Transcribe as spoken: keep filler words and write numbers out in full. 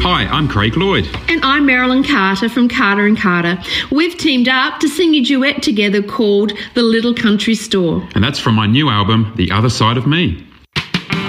Hi, I'm Craig Lloyd. And I'm Marilyn Carter from Carter and Carter. We've teamed up to sing a duet together called The Little Country Store. And that's from my new album, The Other Side of Me.